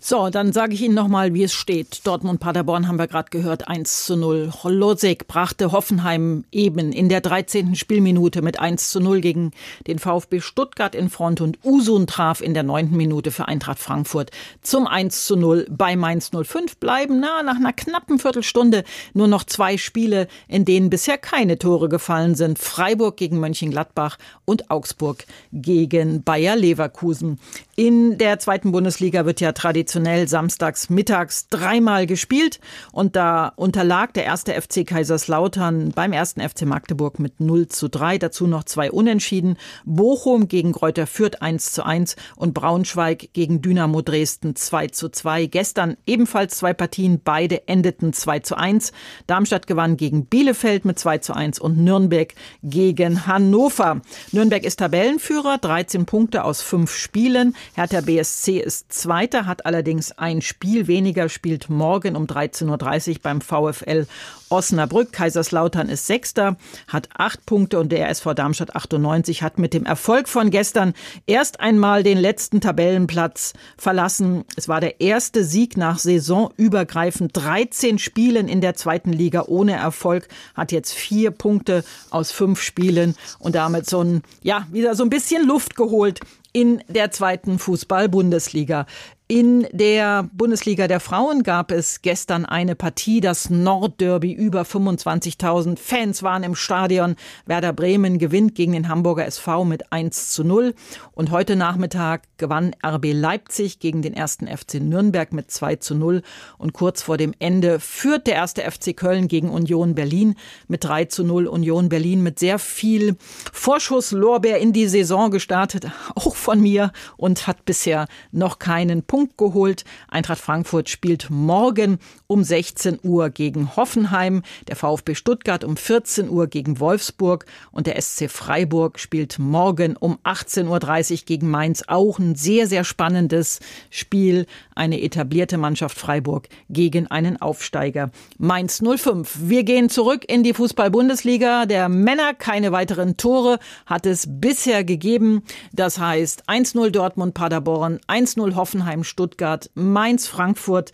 So, dann sage ich Ihnen nochmal, wie es steht. Dortmund-Paderborn haben wir gerade gehört, 1:0. Losek brachte Hoffenheim eben in der 13. Spielminute mit 1:0 gegen den VfB Stuttgart in Front und Usun traf in der 9. Minute für Eintracht Frankfurt zum 1:0 bei Mainz 05. Bleiben nach einer knappen Viertelstunde nur noch 2 Spiele, in denen bisher keine Tore gefallen sind. Freiburg gegen Mönchengladbach und Augsburg gegen Bayer Leverkusen. In der 2. Bundesliga wird ja traditionell samstags mittags 3-mal gespielt und da unterlag der 1. FC Kaiserslautern beim 1. FC Magdeburg mit 0:3. Dazu noch 2 Unentschieden. Bochum gegen Greuther Fürth 1:1 und Braunschweig gegen Dynamo Dresden 2:2. Gestern ebenfalls 2 Partien, beide endeten 2:1. Darmstadt gewann gegen Bielefeld mit 2:1 und Nürnberg gegen Hannover. Nürnberg ist Tabellenführer, 13 Punkte aus 5 Spielen. Hertha BSC ist Zweiter, hat allerdings ein Spiel weniger, spielt morgen um 13:30 Uhr beim VfL Osnabrück. Kaiserslautern ist Sechster, hat 8 Punkte und der SV Darmstadt 98 hat mit dem Erfolg von gestern erst einmal den letzten Tabellenplatz verlassen. Es war der erste Sieg nach saisonübergreifend 13 Spielen in der 2. Liga ohne Erfolg, hat jetzt 4 Punkte aus 5 Spielen und damit wieder so ein bisschen Luft geholt in der 2. Fußball-Bundesliga. In der Bundesliga der Frauen gab es gestern eine Partie, das Nordderby. Über 25.000 Fans waren im Stadion. Werder Bremen gewinnt gegen den Hamburger SV mit 1:0. Und heute Nachmittag gewann RB Leipzig gegen den 1. FC Nürnberg mit 2:0. Und kurz vor dem Ende führt der 1. FC Köln gegen Union Berlin mit 3:0. Union Berlin mit sehr viel Vorschusslorbeer in die Saison gestartet, auch von mir, und hat bisher noch keinen Punkt geholt. Eintracht Frankfurt spielt morgen um 16 Uhr gegen Hoffenheim, der VfB Stuttgart um 14 Uhr gegen Wolfsburg und der SC Freiburg spielt morgen um 18:30 Uhr gegen Mainz. Auch ein sehr, sehr spannendes Spiel. Eine etablierte Mannschaft Freiburg gegen einen Aufsteiger Mainz 05. Wir gehen zurück in die Fußball-Bundesliga. Der Männer, keine weiteren Tore hat es bisher gegeben. Das heißt 1:0 Dortmund-Paderborn, 1:0 Hoffenheim-Stuttgart, Mainz-Frankfurt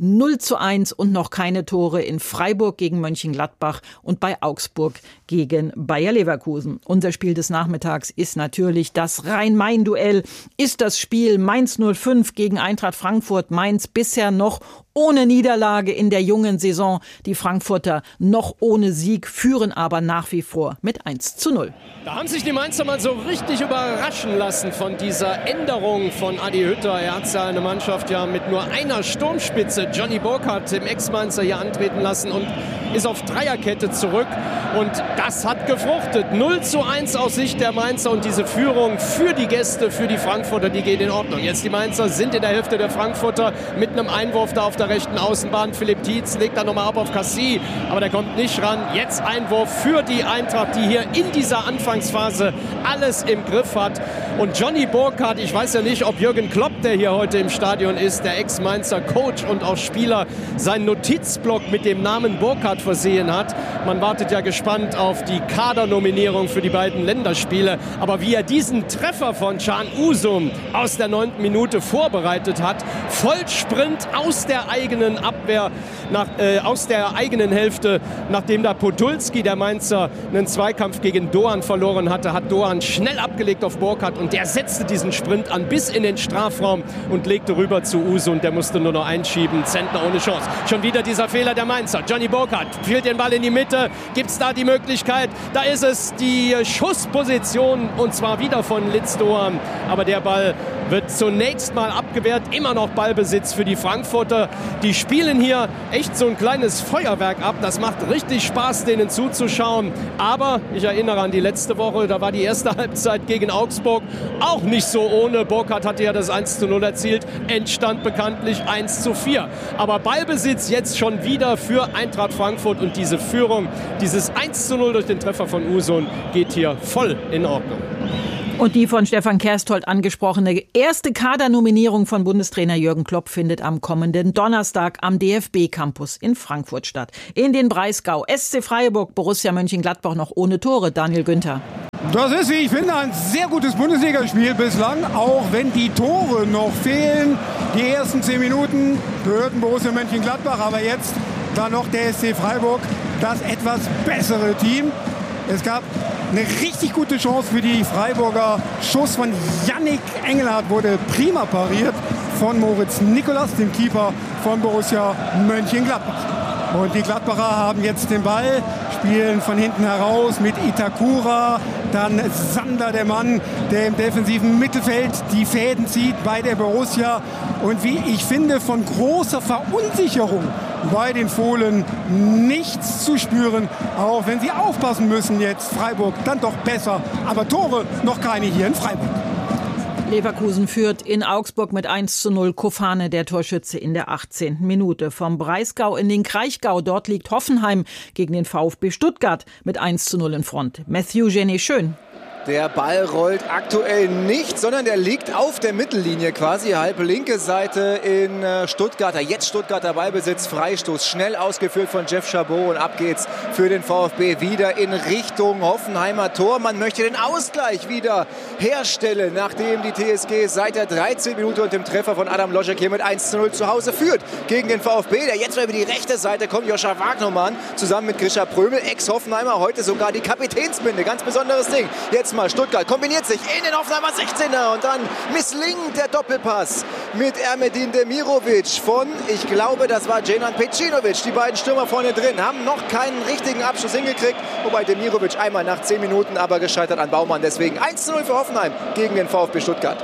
0:1 und noch keine Tore in Freiburg gegen Mönchengladbach und bei Augsburg gegen Bayer Leverkusen. Unser Spiel des Nachmittags ist natürlich das Rhein-Main-Duell. Ist das Spiel Mainz 05 gegen Eintracht Frankfurt. Mainz bisher noch ohne Niederlage in der jungen Saison. Die Frankfurter noch ohne Sieg, führen aber nach wie vor mit 1:0. Da haben sich die Mainzer mal so richtig überraschen lassen von dieser Änderung von Adi Hütter. Er hat seine Mannschaft ja mit nur einer Sturmspitze, Johnny Burkhardt, dem Ex-Mainzer, hier antreten lassen und ist auf Dreierkette zurück. Und das hat gefruchtet. 0:1 aus Sicht der Mainzer und diese Führung für die Gäste, für die Frankfurter, die geht in Ordnung. Jetzt die Mainzer sind in der Hälfte der Frankfurter mit einem Einwurf da auf der rechten Außenbahn. Philipp Tietz legt da nochmal ab auf Cassie, aber der kommt nicht ran. Jetzt Einwurf für die Eintracht, die hier in dieser Anfangsphase alles im Griff hat. Und Johnny Burkhardt, ich weiß ja nicht, ob Jürgen Klopp, der hier heute im Stadion ist, der Ex-Mainzer Coach und auch Spieler, seinen Notizblock mit dem Namen Burkhardt versehen hat. Man wartet ja gespannt auf die Kadernominierung für die beiden Länderspiele. Aber wie er diesen Treffer von Can Usum aus der 9. Minute vorbereitet hat, Vollsprint aus der eigenen Abwehr, aus der eigenen Hälfte, nachdem da Podolski, der Mainzer, einen Zweikampf gegen Doan verloren hatte, hat Doan schnell abgelegt auf Burkhardt und der setzte diesen Sprint an bis in den Strafraum und legte rüber zu Usum. Der musste nur noch einschieben. Zentner ohne Chance. Schon wieder dieser Fehler der Mainzer. Johnny Burkhardt spielt den Ball in die Mitte. Gibt es da die Möglichkeit? Da ist es die Schussposition und zwar wieder von Litz Doan. Aber der Ball wird zunächst mal abgewehrt. Immer noch Ballbesitz für die Frankfurter. Die spielen hier echt so ein kleines Feuerwerk ab. Das macht richtig Spaß, denen zuzuschauen. Aber ich erinnere an die letzte Woche, da war die erste Halbzeit gegen Augsburg auch nicht so ohne. Burkhardt hatte ja das 1:0 erzielt. Endstand bekanntlich 1:4. Aber Ballbesitz jetzt schon wieder für Eintracht Frankfurt und diese Führung, dieses 1:0 durch den Treffer von Usum geht hier voll in Ordnung. Und die von Stefan Kersthold angesprochene erste Kadernominierung von Bundestrainer Jürgen Klopp findet am kommenden Donnerstag am DFB-Campus in Frankfurt statt. In den Breisgau. SC Freiburg, Borussia Mönchengladbach noch ohne Tore. Daniel Günther. Das ist, wie ich finde, ein sehr gutes Bundesligaspiel bislang, auch wenn die Tore noch fehlen. Die ersten 10 Minuten gehörten Borussia Mönchengladbach, aber jetzt dann noch der SC Freiburg, das etwas bessere Team. Es gab eine richtig gute Chance für die Freiburger. Schuss von Yannick Engelhardt wurde prima pariert von Moritz Nicolas, dem Keeper von Borussia Mönchengladbach. Und die Gladbacher haben jetzt den Ball, spielen von hinten heraus mit Itakura, dann Sander, der Mann, der im defensiven Mittelfeld die Fäden zieht bei der Borussia. Und wie ich finde, von großer Verunsicherung bei den Fohlen nichts zu spüren, auch wenn sie aufpassen müssen jetzt. Freiburg dann doch besser, aber Tore noch keine hier in Freiburg. Leverkusen führt in Augsburg mit 1:0. Kofane, der Torschütze, in der 18. Minute. Vom Breisgau in den Kraichgau. Dort liegt Hoffenheim gegen den VfB Stuttgart mit 1:0 in Front. Matthew Genet-Schön. Der Ball rollt aktuell nicht, sondern der liegt auf der Mittellinie quasi, halbe linke Seite in Stuttgarter. Jetzt Stuttgarter Ballbesitz, Freistoß, schnell ausgeführt von Jeff Chabot und ab geht's für den VfB wieder in Richtung Hoffenheimer Tor. Man möchte den Ausgleich wieder herstellen, nachdem die TSG seit der 13. Minute und dem Treffer von Adam Loschek hier mit 1:0 zu Hause führt gegen den VfB. Der jetzt über die rechte Seite kommt, Joscha Wagnermann zusammen mit Grisha Prömel, Ex-Hoffenheimer, heute sogar die Kapitänsbinde, ganz besonderes Ding. Jetzt mal Stuttgart kombiniert sich in den Hoffenheimer 16er und dann misslingt der Doppelpass mit Ermedin Demirovic von, ich glaube, das war Djenan Pecinovic. Die beiden Stürmer vorne drin haben noch keinen richtigen Abschluss hingekriegt, wobei Demirovic einmal nach 10 Minuten aber gescheitert an Baumann. Deswegen 1:0 für Hoffenheim gegen den VfB Stuttgart.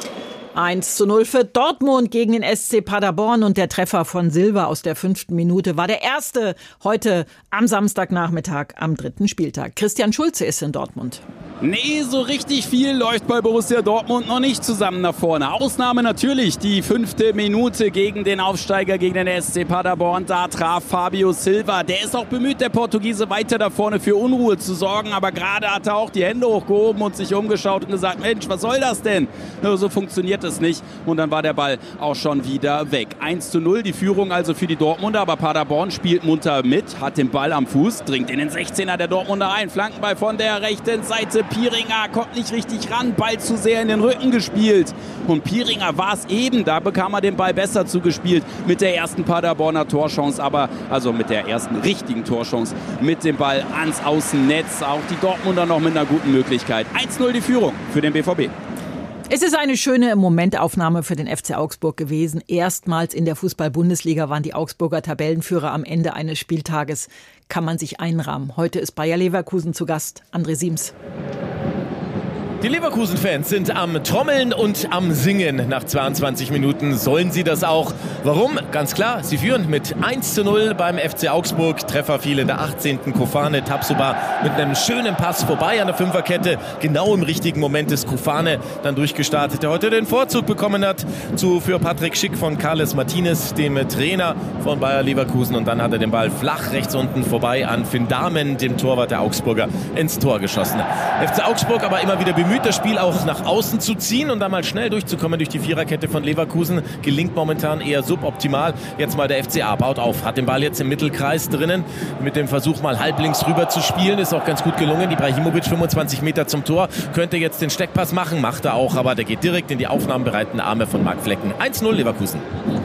1:0 für Dortmund gegen den SC Paderborn und der Treffer von Silva aus der 5. Minute war der erste heute am Samstagnachmittag am 3. Spieltag. Christian Schulze ist in Dortmund. Nee, so richtig viel läuft bei Borussia Dortmund noch nicht zusammen nach vorne. Ausnahme natürlich die 5. Minute gegen den Aufsteiger, gegen den SC Paderborn. Da traf Fabio Silva. Der ist auch bemüht, der Portugiese, weiter da vorne für Unruhe zu sorgen. Aber gerade hat er auch die Hände hochgehoben und sich umgeschaut und gesagt, Mensch, was soll das denn? So funktioniert es nicht. Und dann war der Ball auch schon wieder weg. 1:0, die Führung also für die Dortmunder. Aber Paderborn spielt munter mit, hat den Ball am Fuß, dringt in den 16er der Dortmunder ein. Flankenball von der rechten Seite. Pieringer kommt nicht richtig ran, Ball zu sehr in den Rücken gespielt. Und Pieringer war es eben, da bekam er den Ball besser zugespielt mit der ersten Paderborner Torchance, aber also mit der ersten richtigen Torchance mit dem Ball ans Außennetz. Auch die Dortmunder noch mit einer guten Möglichkeit. 1:0 die Führung für den BVB. Es ist eine schöne Momentaufnahme für den FC Augsburg gewesen. Erstmals in der Fußball-Bundesliga waren die Augsburger Tabellenführer am Ende eines Spieltages. Kann man sich einrahmen. Heute ist Bayer Leverkusen zu Gast. André Siems. Die Leverkusen-Fans sind am Trommeln und am Singen. Nach 22 Minuten sollen sie das auch. Warum? Ganz klar, sie führen mit 1:0 beim FC Augsburg. Treffer fiel in der 18. Kofane. Tapsoba mit einem schönen Pass vorbei an der Fünferkette. Genau im richtigen Moment ist Kofane dann durchgestartet, der heute den Vorzug bekommen hat für Patrick Schick von Carles Martinez, dem Trainer von Bayer Leverkusen. Und dann hat er den Ball flach rechts unten vorbei an Finn Dahmen, dem Torwart der Augsburger, ins Tor geschossen. FC Augsburg aber immer wieder bemüht, das Spiel auch nach außen zu ziehen und dann mal schnell durchzukommen durch die Viererkette von Leverkusen. Gelingt momentan eher suboptimal. Jetzt mal der FCA baut auf, hat den Ball jetzt im Mittelkreis drinnen. Mit dem Versuch mal halblinks rüber zu spielen, ist auch ganz gut gelungen. Ibrahimovic 25 Meter zum Tor, könnte jetzt den Steckpass machen, macht er auch, aber der geht direkt in die aufnahmebereiten Arme von Marc Flecken. 1:0 Leverkusen.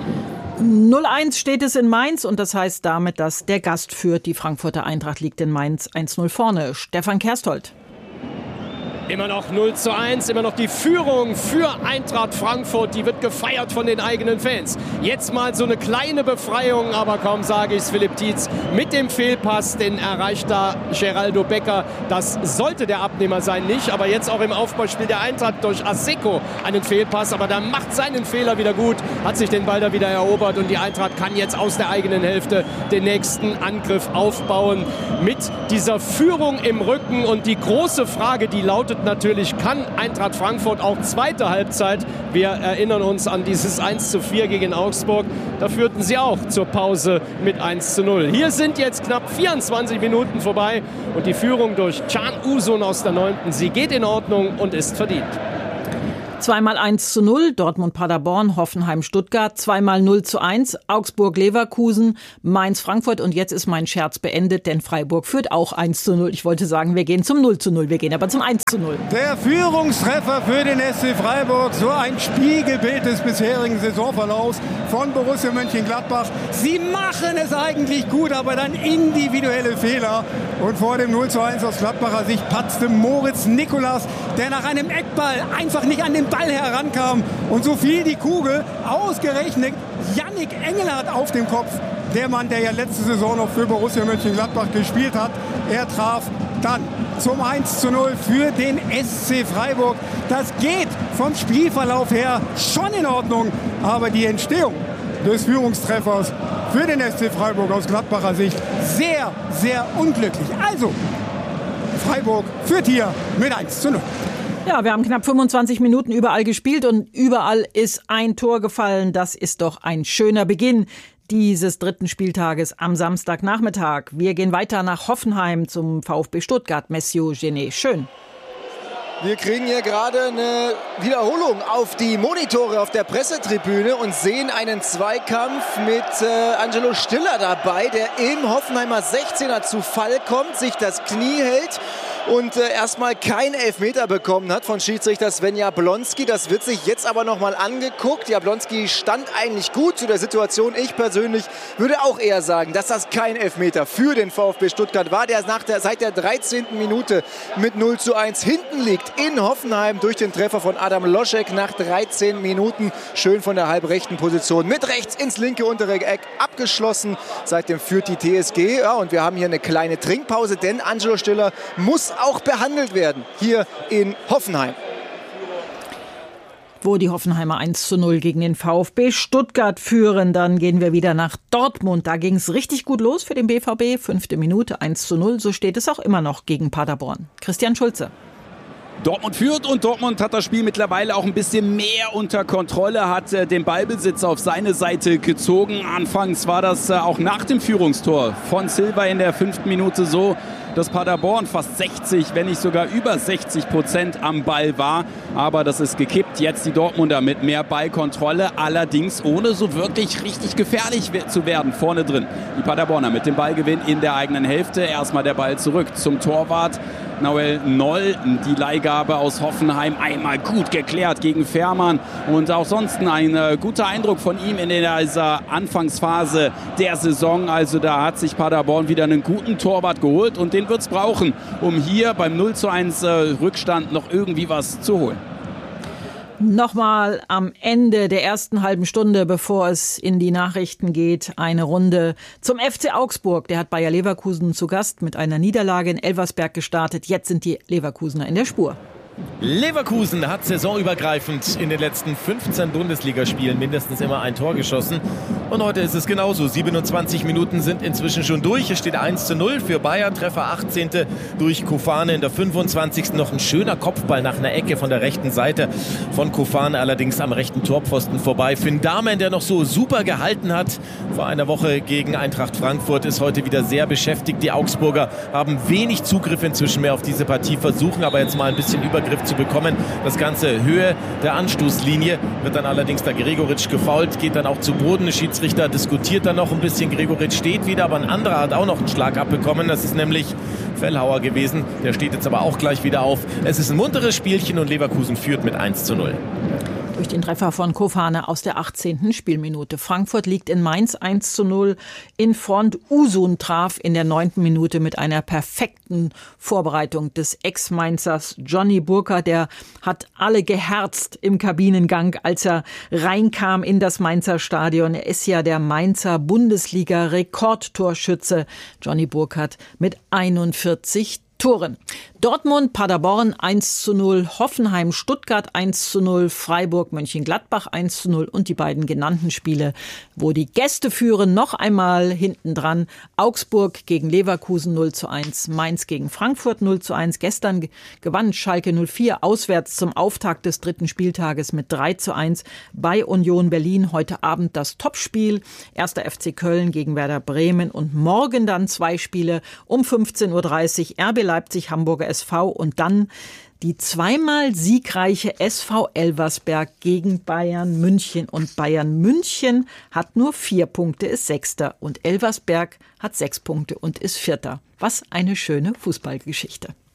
0:1 steht es in Mainz und das heißt damit, dass der Gast führt. Die Frankfurter Eintracht liegt in Mainz 1:0 vorne. Stefan Kersthold. Immer noch 0:1, immer noch die Führung für Eintracht Frankfurt. Die wird gefeiert von den eigenen Fans. Jetzt mal so eine kleine Befreiung, aber kaum sage ich es, Philipp Tietz mit dem Fehlpass, den erreicht da Geraldo Becker. Das sollte der Abnehmer sein, nicht. Aber jetzt auch im Aufbauspiel der Eintracht durch Asseco einen Fehlpass. Aber der macht seinen Fehler wieder gut, hat sich den Ball da wieder erobert. Und die Eintracht kann jetzt aus der eigenen Hälfte den nächsten Angriff aufbauen. Mit dieser Führung im Rücken. Und die große Frage, die lautet natürlich, kann Eintracht Frankfurt auch zweite Halbzeit? Wir erinnern uns an dieses 1:4 gegen Augsburg. Da führten sie auch zur Pause mit 1:0. Hier sind jetzt knapp 24 Minuten vorbei und die Führung durch Can Uzun aus der 9. Sie geht in Ordnung und ist verdient. Zweimal 1:0, Dortmund-Paderborn, Hoffenheim-Stuttgart, zweimal 0:1, Augsburg-Leverkusen, Mainz-Frankfurt und jetzt ist mein Scherz beendet, denn Freiburg führt auch 1:0. Ich wollte sagen, wir gehen zum 0:0, wir gehen aber zum 1:0. Der Führungstreffer für den SC Freiburg, so ein Spiegelbild des bisherigen Saisonverlaufs von Borussia Mönchengladbach. Sie machen es eigentlich gut, aber dann individuelle Fehler. Und vor dem 0:1 aus Gladbacher Sicht patzte Moritz Nicolas, der nach einem Eckball einfach nicht an den Ball herankam. Und so fiel die Kugel ausgerechnet Yannick Engelhardt auf den Kopf. Der Mann, der ja letzte Saison noch für Borussia Mönchengladbach gespielt hat. Er traf dann zum 1:0 für den SC Freiburg. Das geht vom Spielverlauf her schon in Ordnung. Aber die Entstehung des Führungstreffers für den SC Freiburg aus Gladbacher Sicht sehr, sehr unglücklich. Also, Freiburg führt hier mit 1:0. Ja, wir haben knapp 25 Minuten überall gespielt und überall ist ein Tor gefallen. Das ist doch ein schöner Beginn dieses dritten Spieltages am Samstagnachmittag. Wir gehen weiter nach Hoffenheim zum VfB Stuttgart. Messieurs Gené, schön. Wir kriegen hier gerade eine Wiederholung auf die Monitore auf der Pressetribüne und sehen einen Zweikampf mit Angelo Stiller dabei, der im Hoffenheimer 16er zu Fall kommt, sich das Knie hält und erstmal keinen Elfmeter bekommen hat von Schiedsrichter Sven Jablonski. Das wird sich jetzt aber nochmal angeguckt. Jablonski stand eigentlich gut zu der Situation. Ich persönlich würde auch eher sagen, dass das kein Elfmeter für den VfB Stuttgart war, der seit der 13. Minute mit 0:1 hinten liegt in Hoffenheim durch den Treffer von Adam Loschek nach 13 Minuten. Schön von der halbrechten Position mit rechts ins linke untere Eck abgeschlossen. Seitdem führt die TSG. Ja, und wir haben hier eine kleine Trinkpause, denn Angelo Stiller muss auch behandelt werden hier in Hoffenheim. Wo die Hoffenheimer 1:0 gegen den VfB Stuttgart führen, dann gehen wir wieder nach Dortmund. Da ging es richtig gut los für den BVB. 5. Minute 1:0. So steht es auch immer noch gegen Paderborn. Christian Schulze. Dortmund führt und Dortmund hat das Spiel mittlerweile auch ein bisschen mehr unter Kontrolle, hat den Ballbesitz auf seine Seite gezogen. Anfangs war das auch nach dem Führungstor von Silva in der 5. Minute so, dass Paderborn fast 60, wenn nicht sogar über 60% am Ball war. Aber das ist gekippt. Jetzt die Dortmunder mit mehr Ballkontrolle, allerdings ohne so wirklich richtig gefährlich zu werden vorne drin. Die Paderborner mit dem Ballgewinn in der eigenen Hälfte. Erstmal der Ball zurück zum Torwart. Noel Noll, die Leihgabe aus Hoffenheim, einmal gut geklärt gegen Fährmann. Und auch sonst ein guter Eindruck von ihm in dieser Anfangsphase der Saison. Also da hat sich Paderborn wieder einen guten Torwart geholt und den wird es brauchen, um hier beim 0:1 Rückstand noch irgendwie was zu holen. Nochmal am Ende der ersten halben Stunde, bevor es in die Nachrichten geht, eine Runde zum FC Augsburg. Der hat Bayer Leverkusen zu Gast mit einer Niederlage in Elversberg gestartet. Jetzt sind die Leverkusener in der Spur. Leverkusen hat saisonübergreifend in den letzten 15 Bundesligaspielen mindestens immer ein Tor geschossen. Und heute ist es genauso. 27 Minuten sind inzwischen schon durch. Es steht 1:0 für Bayern. Treffer 18. durch Kofane. In der 25. noch ein schöner Kopfball nach einer Ecke von der rechten Seite von Kofane. Allerdings am rechten Torpfosten vorbei. Finn Dahmen, der noch so super gehalten hat vor einer Woche gegen Eintracht Frankfurt, ist heute wieder sehr beschäftigt. Die Augsburger haben wenig Zugriff inzwischen mehr auf diese Partie, versuchen aber jetzt mal ein bisschen Übergriff zu bekommen. Das Ganze Höhe der Anstoßlinie, wird dann allerdings der Gregoritsch gefoult, geht dann auch zu Boden. Der Schiedsrichter diskutiert dann noch ein bisschen. Gregoritsch steht wieder, aber ein anderer hat auch noch einen Schlag abbekommen. Das ist nämlich Fellhauer gewesen. Der steht jetzt aber auch gleich wieder auf. Es ist ein munteres Spielchen und Leverkusen führt mit 1:0. Durch den Treffer von Kofane aus der 18. Spielminute. Frankfurt liegt in Mainz 1:0 in Front. Usun traf in der 9. Minute mit einer perfekten Vorbereitung des Ex-Mainzers Johnny Burkhardt. Der hat alle geherzt im Kabinengang, als er reinkam in das Mainzer Stadion. Er ist ja der Mainzer Bundesliga-Rekordtorschütze. Johnny Burkhardt mit 41 Toren. Dortmund, Paderborn 1:0, Hoffenheim, Stuttgart 1:0, Freiburg, Mönchengladbach 1:0 und die beiden genannten Spiele, wo die Gäste führen, noch einmal hinten dran. Augsburg gegen Leverkusen 0:1, Mainz gegen Frankfurt 0:1. Gestern gewann Schalke 04 auswärts zum Auftakt des dritten Spieltages mit 3:1 bei Union Berlin. Heute Abend das Topspiel. 1. FC Köln gegen Werder Bremen und morgen dann 2 Spiele um 15:30 Uhr. RB Leipzig, Hamburger SV und dann die zweimal siegreiche SV Elversberg gegen Bayern München. Und Bayern München hat nur 4 Punkte, ist Sechster. Und Elversberg hat 6 Punkte und ist Vierter. Was eine schöne Fußballgeschichte.